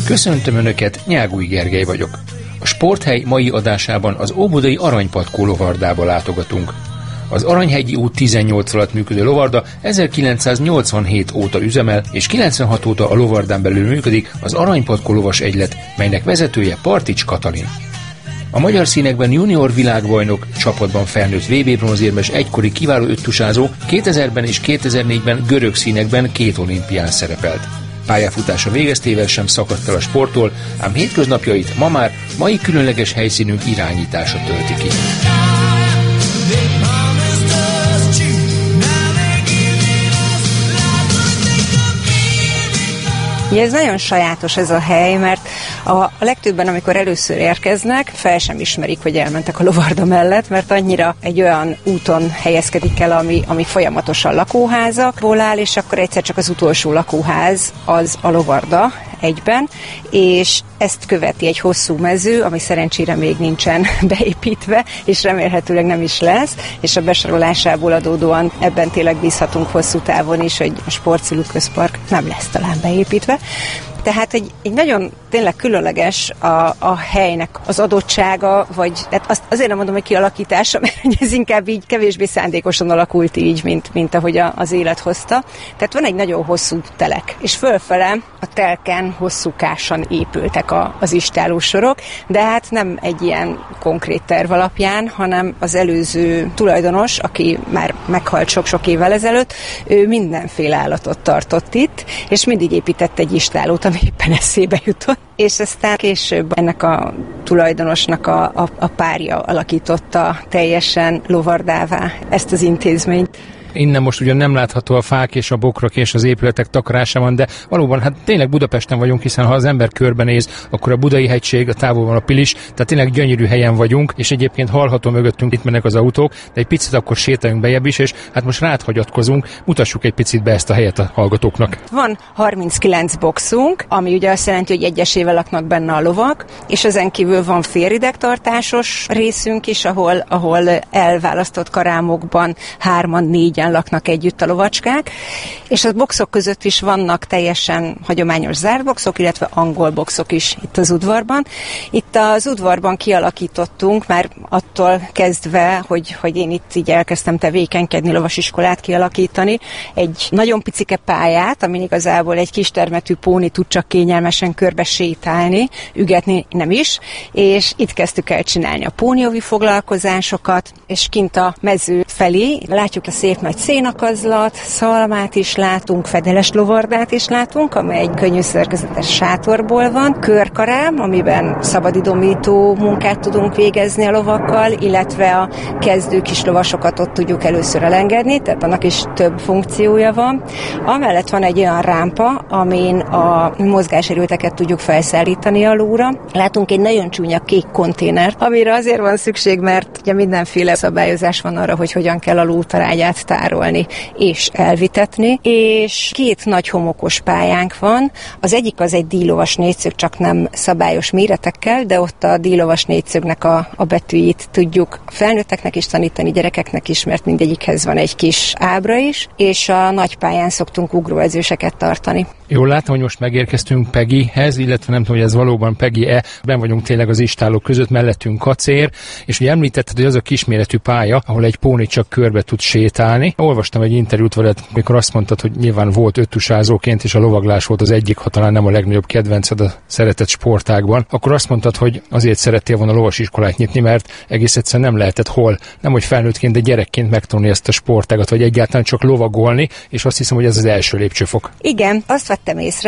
Köszöntöm Önöket, Nyágúj Gergely vagyok. A Sporthely mai adásában az óbudai Aranypatkó lovardába látogatunk. Az Aranyhegyi út 18 alatt működő lovarda 1987 óta üzemel, és 96 óta a lovardán belül működik az Aranypatkó lovas egylet, melynek vezetője Partics Katalin. A magyar színekben junior világbajnok, csapatban felnőtt VB bronzérmes, egykori kiváló öttusázó, 2000-ben és 2004-ben görög színekben 2 olimpián szerepelt. Pályafutása végeztével sem szakadt el a sporttól, ám hétköznapjait ma már mai különleges helyszínünk irányítása tölti ki. Ja, ez nagyon sajátos ez a hely, mert a legtöbben, amikor először érkeznek, fel sem ismerik, hogy elmentek a lovarda mellett, mert annyira egy olyan úton helyezkedik el, ami folyamatosan lakóházakból áll, és akkor egyszer csak az utolsó lakóház az a lovarda egyben, és ezt követi egy hosszú mező, ami szerencsére még nincsen beépítve, és remélhetőleg nem is lesz, és a besorolásából adódóan ebben tényleg bízhatunk hosszú távon is, hogy a sportszülőközpark nem lesz talán beépítve. Tehát egy nagyon tényleg különleges a helynek az adottsága, vagy azért nem mondom, hogy kialakítása, mert ez inkább így kevésbé szándékosan alakult így, mint ahogy az élet hozta. Tehát van egy nagyon hosszú telek, és fölfele a telken hosszúkásan épültek az istállósorok, de hát nem egy ilyen konkrét terv alapján, hanem az előző tulajdonos, aki már meghalt sok-sok évvel ezelőtt, ő mindenféle állatot tartott itt, és mindig épített egy istállót, ami éppen eszébe jutott. És aztán később ennek a tulajdonosnak a párja alakította teljesen lovardává ezt az intézményt. Innen most ugyan nem látható a fák és a bokrok és az épületek takarásában, de valóban hát tényleg Budapesten vagyunk, hiszen ha az ember körbenéz, akkor a Budai hegység, a távolban a Pilis, tehát tényleg gyönyörű helyen vagyunk, és egyébként hallható mögöttünk, itt mennek az autók, de egy picit akkor sétáljunk bejebb is, és hát most rád hagyatkozunk, mutassuk egy picit be ezt a helyet a hallgatóknak. Van 39 boxunk, ami ugye azt jelenti, hogy egyesével laknak benne a lovak, és ezen kívül van félridegtartásos részünk is, ahol elválasztott karámokban 3-4 laknak együtt a lovacskák, és a boxok között is vannak teljesen hagyományos zárt boxok, illetve angol boxok is itt az udvarban. Itt az udvarban kialakítottunk, már attól kezdve, hogy én itt így elkezdtem tevékenykedni, lovasiskolát kialakítani, egy nagyon picike pályát, amin igazából egy kistermetű póni tud csak kényelmesen körbe sétálni, ügetni nem is, és itt kezdtük el csinálni a póniovi foglalkozásokat, és kint a mező felé látjuk a szép nagy szénakazlat, szalmát is látunk, fedeles lovardát is látunk, amely egy könnyű szerkezetes sátorból van, körkarám, amiben szabadidomító munkát tudunk végezni a lovakkal, illetve a kezdő kis lovasokat ott tudjuk először elengedni, tehát annak is több funkciója van. Amellett van egy olyan rámpa, amin a mozgássérülteket tudjuk felszállítani alulra. Látunk egy nagyon csúnya kék konténert, amire azért van szükség, mert ugye mindenféle szabályozás van arra, hogy hogyan kell alultarágyát tárolni és elvitetni, és 2 nagy homokos pályánk van. Az egyik az egy díjlovas négyszög, csak nem szabályos méretekkel, de ott a díjlovas négyszögnek a betűit tudjuk felnőtteknek is tanítani, gyerekeknek is, mert mindegyikhez van egy kis ábra is, és a nagy pályán szoktunk ugróedzéseket tartani. Jól látom, hogy most megérkeztünk Pegihez, illetve nem tudom, hogy ez valóban Pegi-e. Ben vagyunk tényleg az istállók között, mellettünk kacér, és ugye említetted, hogy az a kisméretű pálya, ahol egy póni csak körbe tud sétálni. Olvastam egy interjút veled, amikor azt mondtad, hogy nyilván volt öttusázóként, és a lovaglás volt az egyik, ha talán nem a legnagyobb kedvenced a szeretett sportágban. Akkor azt mondtad, hogy azért szerettél volna lovasiskolát nyitni, mert egész egyszerűen nem lehetett nem hogy felnőttként, de gyerekként megtanulni ezt a sportágat, vagy egyáltalán csak lovagolni, és azt hiszem, hogy ez az első lépcsőfok. Igen, azt vettem észre,